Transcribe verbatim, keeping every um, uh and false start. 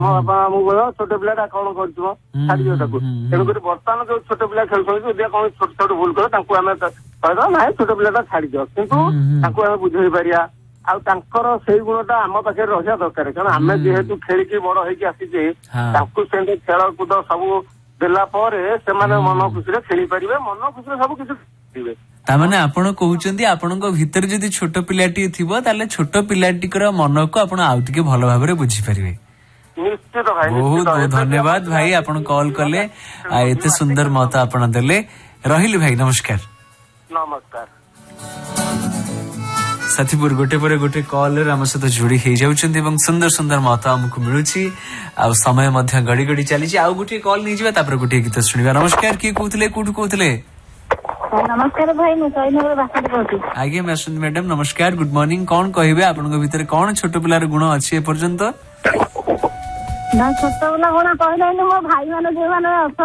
ମୋ ବାପା ଆମକୁ କହିବ ଛୋଟ ପିଲାଟା କଣ କରୁଥିବ ଛାଡିଦିଅ ତାକୁ। ତେଣୁକରି ବର୍ତ୍ତମାନ ଯୋଉ ଛୋଟ ପିଲା ଖେଳୁଛନ୍ତି ଯଦି କଣ ଛୋଟ ଛୋଟ ଭୁଲ କରେ ତାଙ୍କୁ ଆମେ କହିଦବା ନାଇଁ ଛୋଟ ପିଲାଟା ଛାଡିଦିଅ, କିନ୍ତୁ ତାଙ୍କୁ ଆମେ ବୁଝେଇ ପାରିବା। ଆଉ ତାଙ୍କର ସେଇ ଗୁଣଟା ଆମ ପାଖରେ ରହିବା ଦରକାର, କାରଣ ଆମେ ଯେହେତୁ ଖେଳିକି ବଡ ହେଇକି ଆସିଛେ ତାଙ୍କୁ ସେମିତି ଖେଳକୁଦ ସବୁ ଦେଲା ପରେ ସେମାନେ ମନ ଖୁସିରେ ଖେଳି ପାରିବେ, ମନ ଖୁସିରେ ସବୁ କିଛି କରିବେ। ତାମାନେ ଆପଣ କହୁଛନ୍ତି ଆପଣଙ୍କ ଭିତରେ ଯଦି ଛୋଟ ପିଲାଟିଏ ଥିବ ତାହେଲେ ଛୋଟ ପିଲାଟିର ମନକୁ ଆପଣ ଆଉ ଟିକେ ଭଲ ଭାବରେ ବୁଝିପାରିବେ। ନିଶ୍ଚିତ ଭାଇ, ବହୁତ ବହୁତ ଧନ୍ୟବାଦ ଭାଇ, ଆପଣ କଲ୍ କଲେ ଆଉ ଏତେ ସୁନ୍ଦର ମତ ଆପଣ ଦେଲେ। ରହିଲି ଭାଇ, ନମସ୍କାର। ନମସ୍କାର। ସାଥିପୁର ଗୋଟେ ପରେ ଗୋଟେ କଲ୍ ଆମ ସହିତ ଯୋଡି ହେଇଯାଉଛନ୍ତି ଏବଂ ସୁନ୍ଦର ସୁନ୍ଦର ମତ ଆମକୁ ମିଳୁଛି, ଆଉ ସମୟ ମଧ୍ୟ ଗଡି ଗଡି ଚାଲିଛି। ଆଉ ଗୋଟିଏ କଲ୍ ନେଇଯିବା, ତାପରେ ଗୋଟିଏ ଗୀତ ଶୁଣିବା। ନମସ୍କାର, କିଏ କହୁଥିଲେ, କୋଉଠୁ କହୁଥିଲେ? ନମସ୍କାର ଭାଇ, ମୁଁ ଶହୀଦନଗର ବାସନ୍ତୀ କହୁଛି। ଆଜ୍ଞା ବାସନ୍ତୀ ମ୍ୟାଡାମ ନମସ୍କାର, ଗୁଡ ମର୍ଣ୍ଣିଂ। କଣ କହିବେ, ଆପଣଙ୍କ ଭିତରେ କଣ ଛୋଟ ପିଲାର ଗୁଣ ଅଛି ଏପର୍ଯ୍ୟନ୍ତ? ନା ଛୋଟ ପିଲା ଗୁଣ କହିଲେନି, ମୋ ଭାଇ ମାନେ ଯୋଉମାନେ